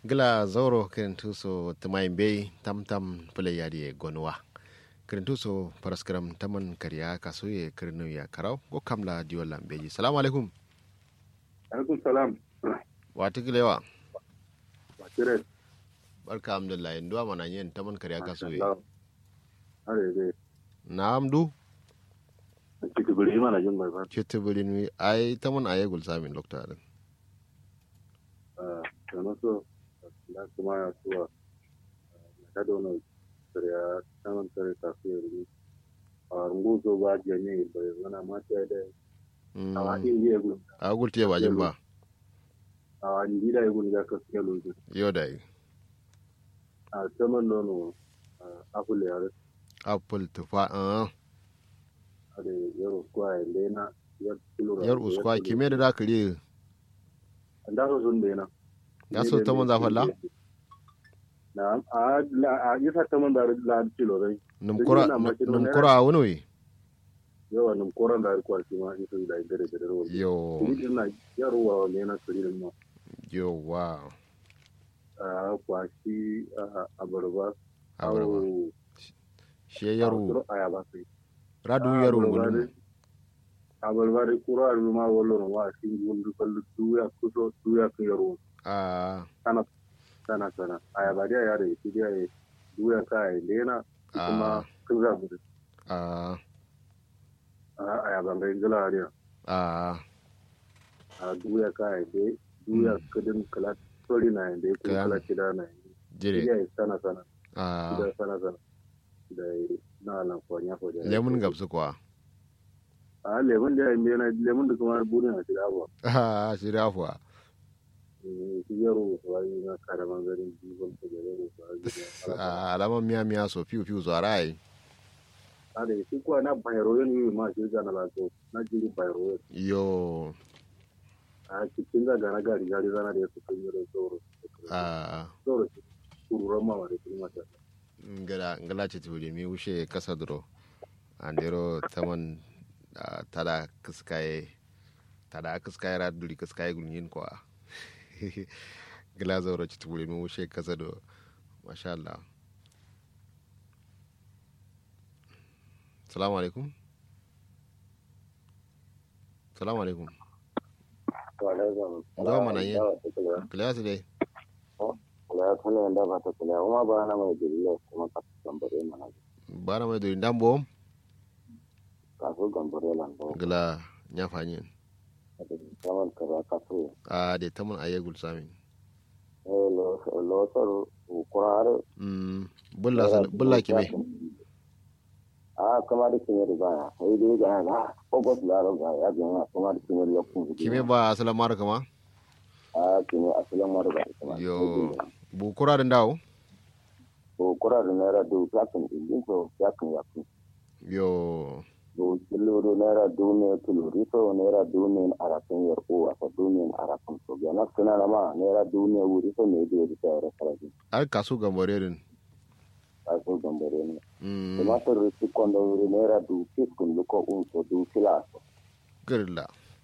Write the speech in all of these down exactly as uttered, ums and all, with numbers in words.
gila zauro kirintuso tumayin bei tam tam pule yadi gonwa kirintuso paraskram taman kariya kasuye kirinu ya karau go kamla diwala beji. Salamu alaikum. Alaikum salam. Wati gilewa. Watire. Barka alhamdulillah induwa mana yin taman kariya kasuye. Are de. Na'am du. Kitubuli mana jin bai ba. Kitubuli ni ai taman aye gulsamin dokta din. Ah, kana so da kuma ya tuwa. Na da wannan kariya taman kariya kasuye ne. A runguzo ba janye bai zana mata da a indiya gun. A gultiye wajin ba. A indiya gun da ka suke lozo. Yo dai. A taman nono apple ya Apple tufa ah. Ade yaro kwa lena yar kilo. Yar uskwa kime da dakari. Da so sun dena. Da so taman zafalla? Na a a yasa taman da la kilo dai. Numkura numkura wani we. Yawa numkura da kwa shi ma ita da dare dare wani. Yo. Ina yaro wa ne na tsirin ma. Yo wow. A kwa shi a barba. Abarba. Shi yaro. Ayaba sai. Radu yaro ngulu. Abarba da kura ma wallo wa shi gundu kallu duya kuso duya kan yaro. Ah. Sana sana sana. Ayaba da yare shi da duya kai lena kuma kun za mu. Ah. Ah ayaba ngai ngala ariya. Ah. A duya kai dai duya kudin kala tori na yanda ko kala kida na. Jire. Ya sana sana. Ah. Da sana sana. Da na lan kwanya ko da. Lemun gabsu kuwa. A lemun da yambe na lemun da kuma burin a kida ba. Ah, shi rafuwa. Eh shi yaro wai na karaman garin bibon da yaro ba. Ah, alaman miya miya so fiu fiu zo rai. A da shi kuwa na bayro yin ma shi ga na lato. Na jiri bayro. Yo. A cikin da gana gari gari zana da su kun yaro tsoro. Ah. Tsoro kururan ma da kuma ta. Ngala ngala ce tuli mi wushe kasa duro. Andero taman tada kiskaye tada kiskaye ra duli kiskaye gunyin kwa. Ngala zauro ce tuli mi wushe kasa do. Masha Allah. Assalamu alaikum. Assalamu alaikum. Wa alaikum. Ndo mana yin. Kliyasi dai. Ya kana da ba ta kula kuma ba na mai dalilai kuma ka gambare mana Bara mai duri dambo. ka so gambare lan ba Gala nya fanyin. kaman ka ba ka so A de taman aye gulsamin. eh lo lo so kurare Mm bulla bulla kime. a kuma da kime da ba sai dai ga na ko ba la ro ga ya ga kuma da kime ya ku Kime ba assalamu alaikum ma. a kime assalamu alaikum Yo bu kura da dawo. ko kurare ne ra du ka kan din so ya kan ya ku Yo do kilo ne ra du ne kilo rito ne ra du ne arakan yar ko asa du ne arakan so ga na kana ma ne ra du ne wuri so ne da da ra faraji ai kasu gambarerin. a so gambare ne Mm kuma to rusi kondo wuri ne ra du fiskun ko un so du kila girla.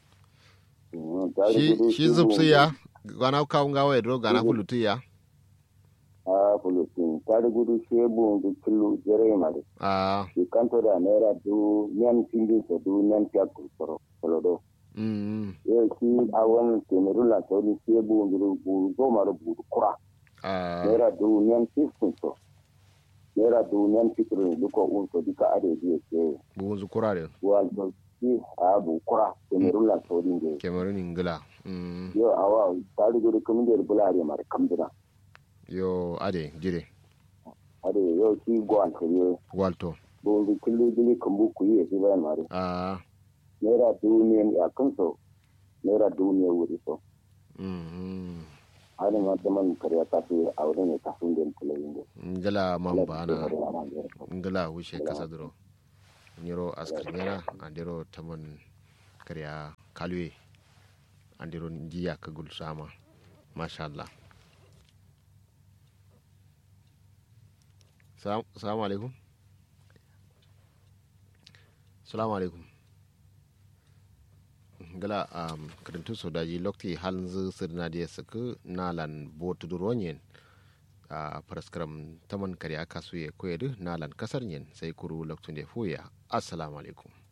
Shi shi zubsiya gana ka ngawa edro gana kulutuya. a bulutin tare gudu shebu du kilo jere mare Ah shi kanto da ne ra du nyan pindi so du nyan pya ku soro solo do mm ye shi awon temerula to ni shebu du bu go maro bu kura ah ne ra du nyan fiskun so ne ra du nyan fiskun du ko un so dika ade di ke bu zu kura de. wal do shi a bu kura temerula to ni ge Cameroon ingila. Mm yo awa tare gudu kuma da bulare mare kamdira yo ade jire. ade yo shi gwan kare Walto. bo du kullu dili kambu ku yi shi bayan mare Ah nera duniyan ya kanso nera duniya wuri so mm hali ma ta man kariya ta fi a wurin ne kafin da kulayin da ngala mamba ana ngala wushe kasa duro. Nyiro askarnyana andero taman kariya kalwe andero njiya ka gulsama. Masha Allah. Assalamu alaikum. Assalamu alaikum. gala um kadintu so daji lokti halnzu sirna dia suku nalan botu duronyen a paraskram taman kariya kasuye koyedu nalan kasarnyen sai kuru loktun de fuya assalamu alaikum